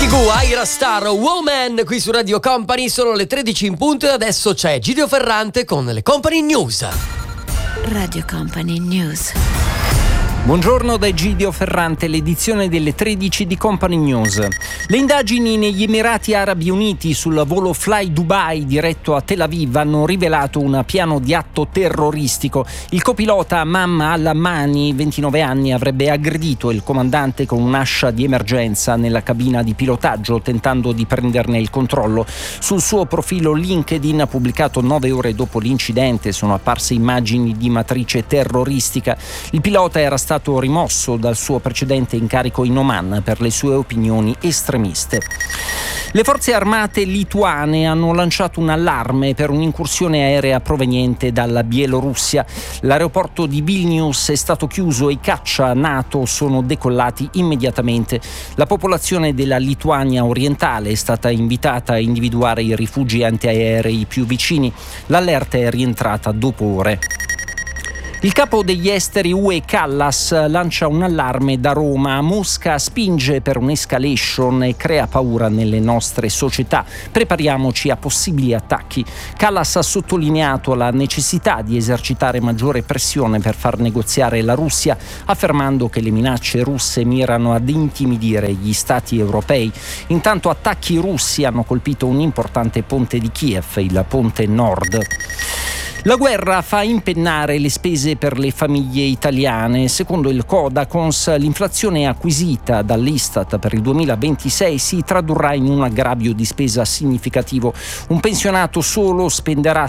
Figu, Aira Star, Woman qui su Radio Company. Sono le 13 in punto e adesso c'è Gidio Ferrante con le Company News. Radio Company News. Buongiorno da Egidio Ferrante, l'edizione delle 13 di Company News. Le indagini negli Emirati Arabi Uniti sul volo Fly Dubai diretto a Tel Aviv hanno rivelato un piano di atto terroristico. Il copilota Amam Al-Mani, 29 anni, avrebbe aggredito il comandante con un'ascia di emergenza nella cabina di pilotaggio, tentando di prenderne il controllo. Sul suo profilo LinkedIn, pubblicato 9 ore dopo l'incidente, sono apparse immagini di matrice terroristica. Il pilota era stato rimosso dal suo precedente incarico in Oman per le sue opinioni estremiste. Le forze armate lituane hanno lanciato un allarme per un'incursione aerea proveniente dalla Bielorussia. L'aeroporto di Vilnius è stato chiuso e i caccia NATO sono decollati immediatamente. La popolazione della Lituania orientale è stata invitata a individuare i rifugi antiaerei più vicini. L'allerta è rientrata dopo ore. Il capo degli esteri UE Kallas lancia un allarme da Roma. Mosca spinge per un'escalation e crea paura nelle nostre società. Prepariamoci a possibili attacchi. Kallas ha sottolineato la necessità di esercitare maggiore pressione per far negoziare la Russia, affermando che le minacce russe mirano ad intimidire gli stati europei. Intanto attacchi russi hanno colpito un importante ponte di Kiev, il ponte Nord. La guerra fa impennare le spese per le famiglie italiane. Secondo il Codacons, l'inflazione acquisita dall'Istat per il 2026 si tradurrà in un aggravio di spesa significativo. Un pensionato solo spenderà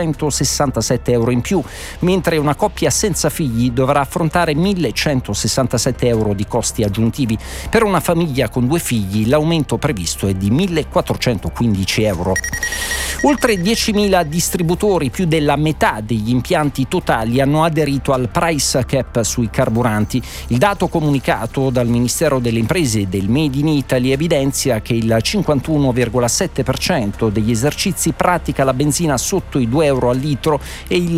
667 euro in più, mentre una coppia senza figli dovrà affrontare 1167 euro di costi aggiuntivi. Per una famiglia con 2 figli l'aumento previsto è di 1415 euro. Oltre 10.000 distributori, più della metà degli impianti totali, hanno aderito al price cap sui carburanti. Il dato comunicato dal Ministero delle Imprese e del Made in Italy evidenzia che il 51,7% degli esercizi pratica la benzina sotto i 2 euro al litro e il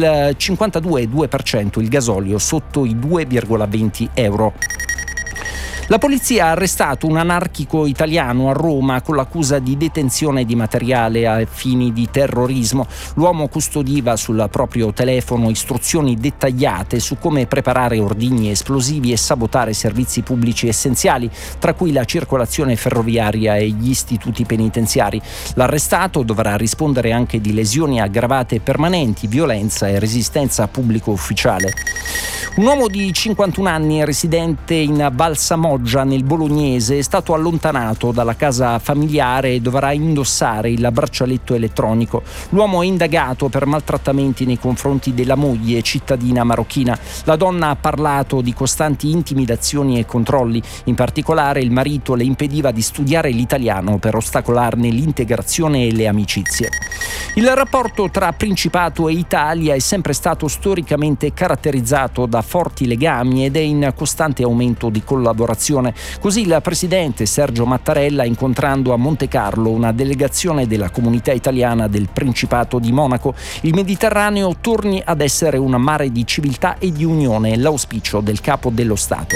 52,2% il gasolio sotto i 2,20 euro. La polizia ha arrestato un anarchico italiano a Roma con l'accusa di detenzione di materiale a fini di terrorismo. L'uomo custodiva sul proprio telefono istruzioni dettagliate su come preparare ordigni esplosivi e sabotare servizi pubblici essenziali, tra cui la circolazione ferroviaria e gli istituti penitenziari. L'arrestato dovrà rispondere anche di lesioni aggravate permanenti, violenza e resistenza a pubblico ufficiale. Un uomo di 51 anni residente in Valsamoggia nel Bolognese è stato allontanato dalla casa familiare e dovrà indossare il braccialetto elettronico. L'uomo è indagato per maltrattamenti nei confronti della moglie, cittadina marocchina. La donna ha parlato di costanti intimidazioni e controlli. In particolare il marito le impediva di studiare l'italiano per ostacolarne l'integrazione e le amicizie. Il rapporto tra Principato e Italia è sempre stato storicamente caratterizzato da forti legami ed è in costante aumento di collaborazione. Così il presidente Sergio Mattarella, incontrando a Montecarlo una delegazione della comunità italiana del Principato di Monaco, il Mediterraneo torni ad essere un mare di civiltà e di unione, l'auspicio del capo dello Stato.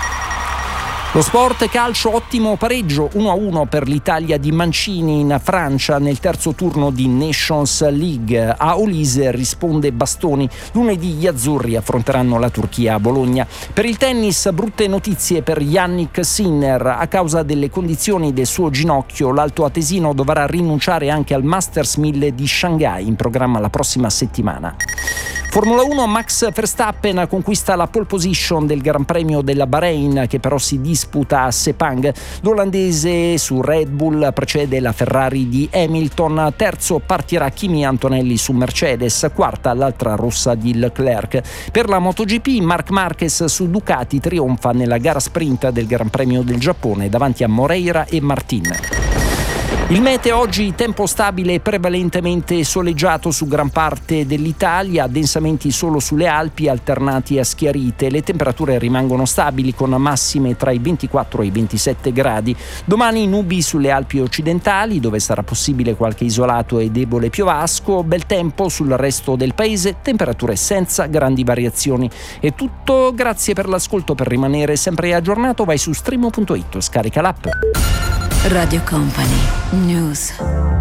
Lo sport calcio, ottimo pareggio 1-1 per l'Italia di Mancini in Francia nel terzo turno di Nations League. A Olise risponde Bastoni. Lunedì gli azzurri affronteranno la Turchia a Bologna. Per il tennis, brutte notizie per Yannick Sinner. A causa delle condizioni del suo ginocchio, l'altoatesino dovrà rinunciare anche al Masters 1000 di Shanghai, in programma la prossima settimana. Formula 1, Max Verstappen conquista la pole position del Gran Premio della Bahrain, che però si disputa a Sepang. L'olandese su Red Bull precede la Ferrari di Hamilton. Terzo partirà Kimi Antonelli su Mercedes, quarta l'altra rossa di Leclerc. Per la MotoGP, Marc Marquez su Ducati trionfa nella gara sprint del Gran Premio del Giappone davanti a Moreira e Martin. Il meteo oggi: tempo stabile e prevalentemente soleggiato su gran parte dell'Italia, addensamenti solo sulle Alpi alternati a schiarite. Le temperature rimangono stabili con massime tra i 24 e i 27 gradi. Domani nubi sulle Alpi occidentali, dove sarà possibile qualche isolato e debole piovasco. Bel tempo sul resto del paese, temperature senza grandi variazioni. È tutto, grazie per l'ascolto. Per rimanere sempre aggiornato vai su streamo.it, scarica l'app. Radio Company News.